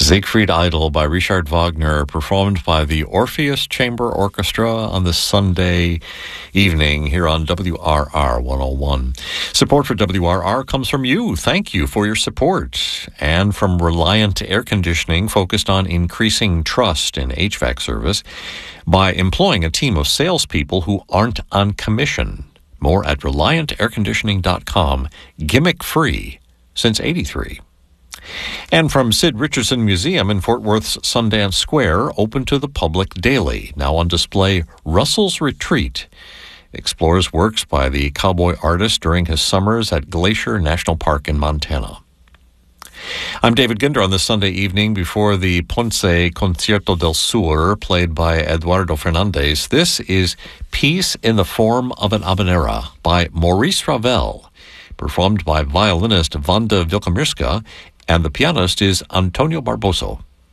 Siegfried Idle by Richard Wagner, performed by the Orpheus Chamber Orchestra on this Sunday evening here on WRR 101. Support for WRR comes from you. Thank you for your support. And from Reliant Air Conditioning, focused on increasing trust in HVAC service by employing a team of salespeople who aren't on commission. More at ReliantAirConditioning.com. Gimmick-free since '83. And from Sid Richardson Museum in Fort Worth's Sundance Square, open to the public daily. Now on display, Russell's Retreat explores works by the cowboy artist during his summers at Glacier National Park in Montana. I'm David Ginder on this Sunday evening before the Ponce Concierto del Sur, played by Eduardo Fernandez. This is Peace in the Form of an Habanera by Maurice Ravel, performed by violinist Wanda Wilkomirska, and the pianist is Antonio Barboso.